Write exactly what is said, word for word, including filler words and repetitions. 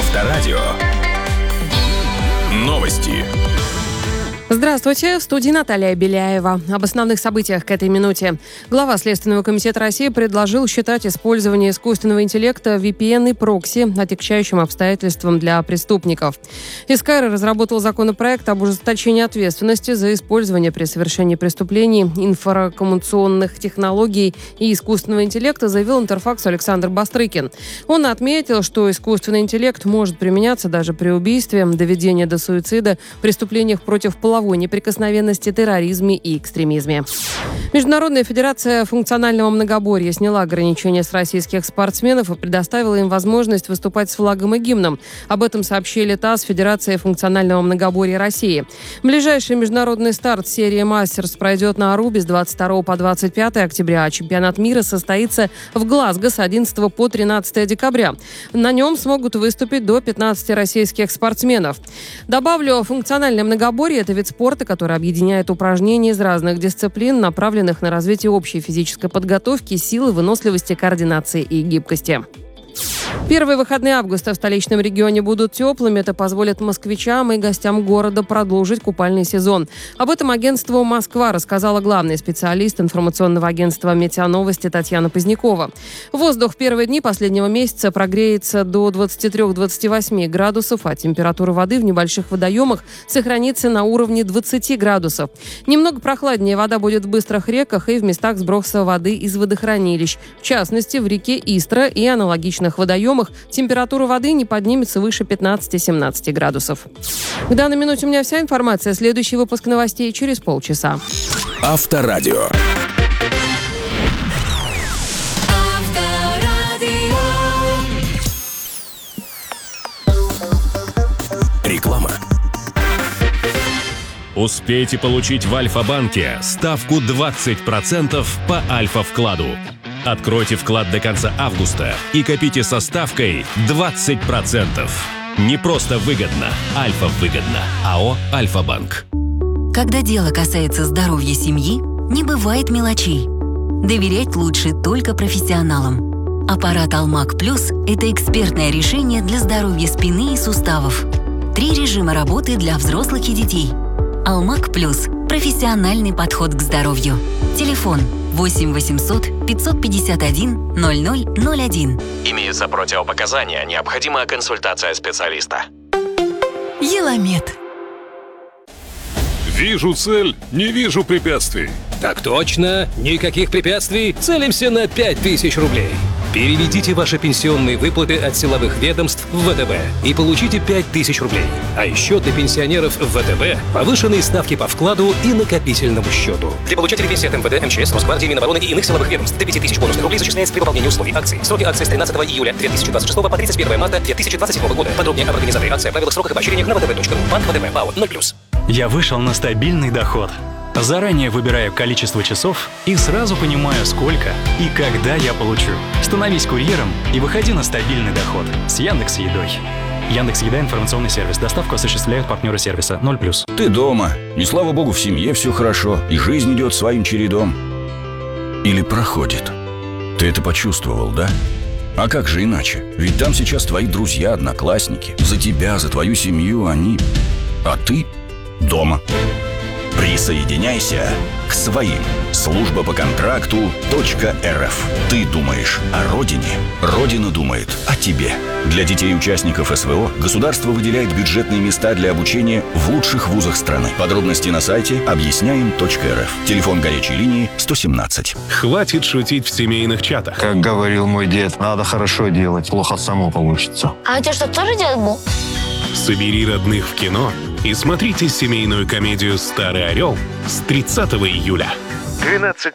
Авторадио. Новости. Здравствуйте, в студии Наталья Беляева. Об основных событиях к этой минуте. Глава Следственного комитета России предложил считать использование искусственного интеллекта, ви пи эн и прокси отягчающим обстоятельством для преступников. ИСКАР разработал законопроект об ужесточении ответственности за использование при совершении преступлений информационных технологий и искусственного интеллекта, заявил Интерфаксу Александр Бастрыкин. Он отметил, что искусственный интеллект может применяться даже при убийстве, доведении до суицида, преступлениях против половой неприкосновенности, терроризме и экстремизме. Международная федерация функционального многоборья сняла ограничения с российских спортсменов и предоставила им возможность выступать с флагом и гимном. Об этом сообщили ТАСС Федерации функционального многоборья России. Ближайший международный старт серии «Мастерс» пройдет на Арубе с двадцать второго по двадцать пятое октября, а чемпионат мира состоится в Глазго с одиннадцатого по тринадцатое декабря. На нем смогут выступить до пятнадцати российских спортсменов. Добавлю, функциональное многоборье – это вид спорта, который объединяет упражнения из разных дисциплин, направленных на развитие общей физической подготовки, силы, выносливости, координации и гибкости. Первые выходные августа в столичном регионе будут теплыми. Это позволит москвичам и гостям города продолжить купальный сезон. Об этом агентству «Москва» рассказала главный специалист информационного агентства «Метеоновости» Татьяна Позднякова. Воздух в первые дни последнего месяца прогреется до двадцати трёх - двадцати восьми градусов, а температура воды в небольших водоемах сохранится на уровне двадцати градусов. Немного прохладнее вода будет в быстрых реках и в местах сброса воды из водохранилищ. В частности, в реке Истра и аналогичных водоемах температура воды не поднимется выше пятнадцати-семнадцати градусов. К данной минуте у меня вся информация. Следующий выпуск новостей через полчаса. Авторадио. Реклама. Успейте получить в Альфа-банке ставку двадцать процентов по Альфа-вкладу. Откройте вклад до конца августа и копите со ставкой двадцать процентов. Не просто выгодно, Альфа-выгодно. АО «Альфа-банк». Когда дело касается здоровья семьи, не бывает мелочей. Доверять лучше только профессионалам. Аппарат «Алмак Плюс» – это экспертное решение для здоровья спины и суставов. Три режима работы для взрослых и детей. «Алмак Плюс» – профессиональный подход к здоровью. Телефон восемь восемьсот пятьсот пятьдесят один ноль ноль ноль один. Имеются противопоказания, необходима консультация специалиста. Еламед. Вижу цель, не вижу препятствий. Так точно, никаких препятствий, целимся на пять тысяч рублей. Переведите ваши пенсионные выплаты от силовых ведомств в вэ тэ бэ и получите пять тысяч рублей. А еще для пенсионеров в вэ тэ бэ повышенные ставки по вкладу и накопительному счету. Для получателей пенсии от эм вэ дэ, эм че эс, Росгвардии, Минобороны и иных силовых ведомств до пяти тысяч бонусных рублей зачисляется при выполнении условий акций. Сроки акции с тринадцатого июля две тысячи двадцать шестого по тридцать первое марта две тысячи двадцать седьмого года. Подробнее об организации акции, правилах, сроках и поощрениях на вэ тэ бэ точка ру. Банк вэ тэ бэ, ПАО ноль плюс. Я вышел на стабильный доход. Заранее выбираю количество часов и сразу понимаю, сколько и когда я получу. Становись курьером и выходи на стабильный доход с Яндекс.Едой. Яндекс.Еда — информационный сервис. Доставку осуществляют партнеры сервиса ноль плюс. Ты дома, и слава богу, в семье все хорошо, и жизнь идет своим чередом. Или проходит. Ты это почувствовал, да? А как же иначе? Ведь там сейчас твои друзья, одноклассники. За тебя, за твою семью они... А ты дома. Присоединяйся к своим. Служба по контракту .рф. Ты думаешь о родине, Родина думает о тебе. Для детей-участников эс вэ о государство выделяет бюджетные места для обучения в лучших вузах страны. Подробности на сайте объясняем точка эр эф. Телефон горячей линии сто семнадцать. Хватит шутить в семейных чатах. Как говорил мой дед, надо хорошо делать, плохо само получится. А у тебя что, тоже дед был? Собери родных в кино и смотрите семейную комедию «Старый орел» с тридцатого июля. двенадцать